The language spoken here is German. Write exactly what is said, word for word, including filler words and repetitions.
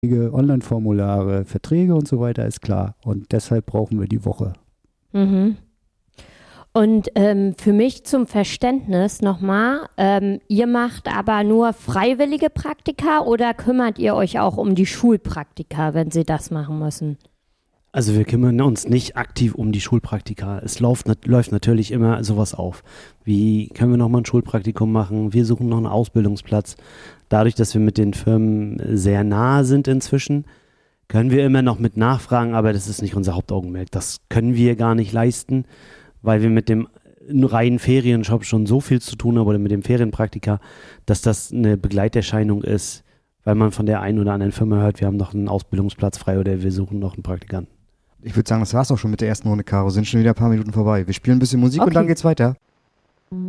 Online-Formulare, Verträge und so weiter, ist klar. Und deshalb brauchen wir die Woche. Mhm. Und ähm, für mich zum Verständnis nochmal, ähm, ihr macht aber nur freiwillige Praktika oder kümmert ihr euch auch um die Schulpraktika, wenn sie das machen müssen? Also wir kümmern uns nicht aktiv um die Schulpraktika. Es läuft, läuft natürlich immer sowas auf. Wie können wir nochmal ein Schulpraktikum machen? Wir suchen noch einen Ausbildungsplatz. Dadurch, dass wir mit den Firmen sehr nahe sind inzwischen, können wir immer noch mit nachfragen, aber das ist nicht unser Hauptaugenmerk. Das können wir gar nicht leisten, weil wir mit dem reinen Ferienjob schon so viel zu tun haben oder mit dem Ferienpraktika, dass das eine Begleiterscheinung ist, weil man von der einen oder anderen Firma hört, wir haben noch einen Ausbildungsplatz frei oder wir suchen noch einen Praktikanten. Ich würde sagen, das war's auch schon mit der ersten Runde, Caro. Sind schon wieder ein paar Minuten vorbei. Wir spielen ein bisschen Musik Okay. und dann geht's weiter.